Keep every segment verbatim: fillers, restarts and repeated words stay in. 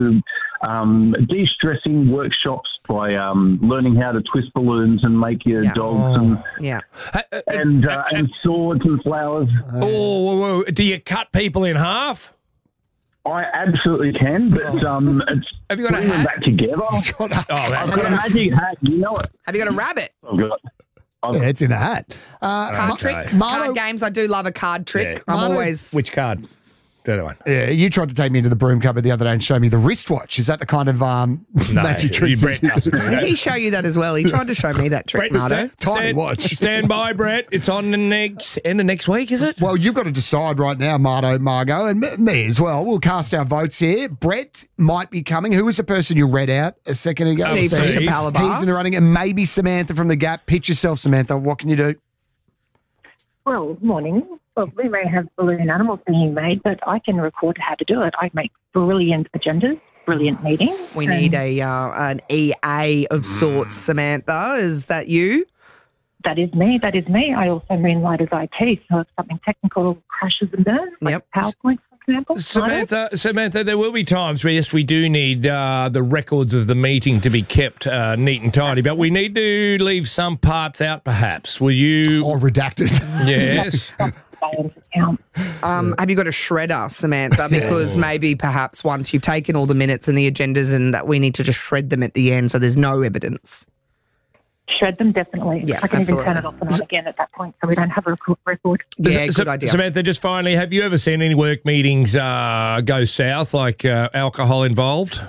to um, de-stressing workshops by um, learning how to twist balloons and make your Yeah. dogs and Yeah. and, uh, and swords and flowers. Oh, whoa, whoa. Do you cut people in half? I absolutely can, but um, it's Have you got a bringing hat? that together. Oh, I've that's got a magic hat. You know it. Have you got a rabbit? I've got. I've Yeah, it's in the hat. Uh, Card Okay. tricks, Marto- card games. I do love a card trick. Yeah. I'm Marto- always. Which card? The other one. yeah, you tried to take me into the broom cupboard the other day and show me the wristwatch. Is that the kind of um, No, magic you- tricks? Brett that you doesn't do? do Did that. he show you that as well? He tried to show me that trick, Brett, Marto. stand, Tiny stand, watch. stand by, Brett. It's on the next end of next week, is it? Well, you've got to decide right now, Marto, Margot, and me- me as well. We'll cast our votes here. Brett might be coming. Who was the person you read out a second ago? Steve from Steve. Capalaba. He's in the running, and maybe Samantha from the Gap. Pitch yourself, Samantha. What can you do? Well, morning. Well, we may have balloon animals being made, but I can record how to do it. I make brilliant agendas, brilliant meetings. We and need a uh, an E A of sorts, Samantha. Is that you? That is me. That is me. I also moonlight as I T, so if something technical crashes and burns, like Yep. PowerPoint, for example. Samantha, Samantha, there will be times where, yes, we do need uh, the records of the meeting to be kept uh, neat and tidy, but we need to leave some parts out, perhaps. Will you? Or redacted. Yes. Account. Um, have you got a shredder, Samantha? Because maybe perhaps once you've taken all the minutes and the agendas and that we need to just shred them at the end so there's no evidence. Shred them, definitely. Yeah, I can absolutely. even turn it off and on again at that point, so we don't have a record. record. Yeah, Sa- good idea. Samantha, just finally, have you ever seen any work meetings uh, go south, like uh, alcohol involved?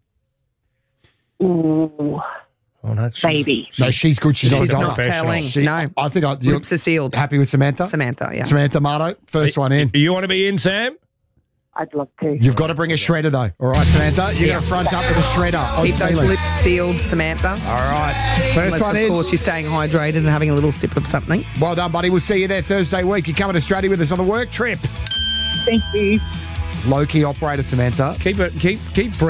Ooh, Oh, no, she's- maybe. No, she's good. She's, She's not, a not goner. telling. She- No. I think I, you're Lips are sealed. happy with Samantha? Samantha, yeah. Samantha Marto, first one in. You want to be in, Sam? I'd love to. You've got to bring a shredder, though. All right, Samantha? You're going to front up with a shredder. on Keep those ceiling. lips sealed, Samantha. All right. First Unless, one of in. course, you're staying hydrated and having a little sip of something. Well done, buddy. We'll see you there Thursday week. You're coming to Australia with us on the work trip. Thank you. Low-key operator, Samantha. Keep it, keep, keep.